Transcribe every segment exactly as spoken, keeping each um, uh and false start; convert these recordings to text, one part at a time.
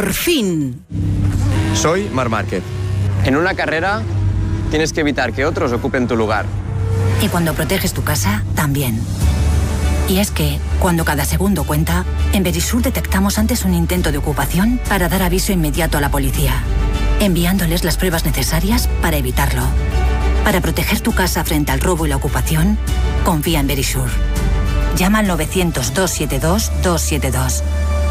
¡Por fin! Soy Marc Márquez. En una carrera tienes que evitar que otros ocupen tu lugar. Y cuando proteges tu casa, también. Y es que, cuando cada segundo cuenta, en Verisur detectamos antes un intento de ocupación para dar aviso inmediato a la policía, enviándoles las pruebas necesarias para evitarlo. Para proteger tu casa frente al robo y la ocupación, confía en Verisur. Llama al novecientos, doscientos setenta y dos, doscientos setenta y dos.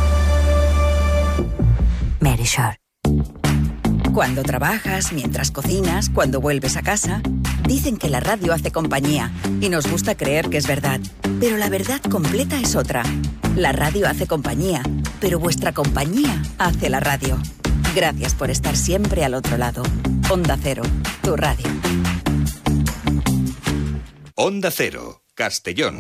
Verisur. Cuando trabajas, mientras cocinas, cuando vuelves a casa, dicen que la radio hace compañía y nos gusta creer que es verdad. Pero la verdad completa es otra. La radio hace compañía, pero vuestra compañía hace la radio. Gracias por estar siempre al otro lado. Onda Cero, tu radio. Onda Cero, Castellón.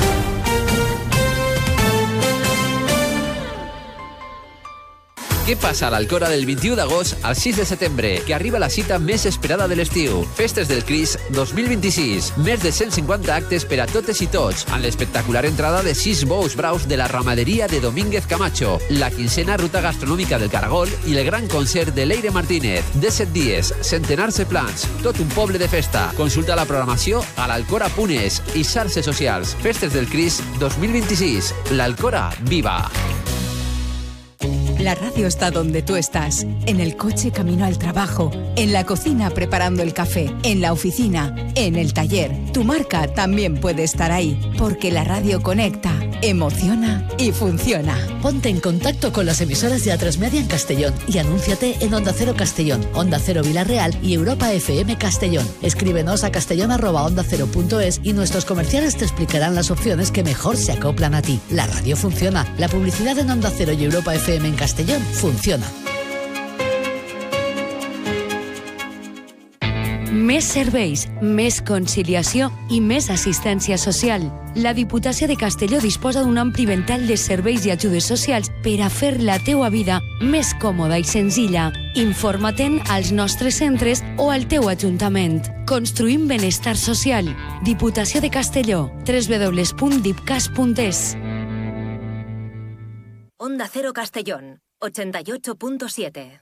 Què passa a l'Alcora del vint-i-u d'agost al sis de setembre, que arriba la cita més esperada de l'estiu? Festes del Cris dos mil vint-i-sis. Més de cent cinquanta actes per a totes i tots, amb l'espectacular entrada de sis bous braus de la ramaderia de Domínguez Camacho, la quincena ruta gastronòmica del Caragol i el gran concert de Leire Martínez. disset dies, centenars de plans, tot un poble de festa. Consulta la programació a l'alcora punt es i xarxes socials. Festes del Cris dos mil vint-i-sis. L'Alcora viva! La radio está donde tú estás, en el coche camino al trabajo, en la cocina preparando el café, en la oficina, en el taller. Tu marca también puede estar ahí, porque la radio conecta, emociona y funciona. Ponte en contacto con las emisoras de A tres Media en Castellón y anúnciate en Onda Cero Castellón, Onda Cero Vilarreal y Europa F M Castellón. Escríbenos a castellón arroba onda cero punto es y nuestros comerciales te explicarán las opciones que mejor se acoplan a ti. La radio funciona, la publicidad en Onda Cero y Europa F M en Castellón funciona. Més serveis, més conciliació i més assistència social. La Diputació de Castelló disposa d'un ampli ventall de serveis i ajudes socials per a fer la teua vida més còmoda i senzilla. Informa-te'n als nostres centres o al teu ajuntament. Construïm benestar social. Diputació de Castelló. doble u doble u doble u punt dipcas punt es. Onda Cero Castellón, ochenta y ocho punto siete.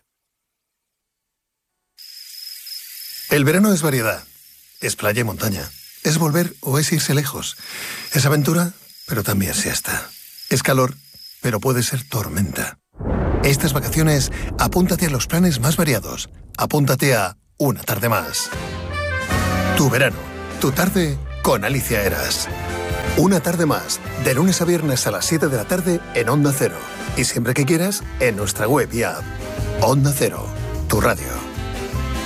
El verano es variedad. Es playa y montaña. Es volver o es irse lejos. Es aventura, pero también siesta. Es calor, pero puede ser tormenta. Estas vacaciones, apúntate a los planes más variados. Apúntate a Una Tarde Más. Tu verano, tu tarde con Alicia Eras. Una Tarde Más, de lunes a viernes a las siete de la tarde en Onda Cero. Y siempre que quieras, en nuestra web y app. Onda Cero, tu radio.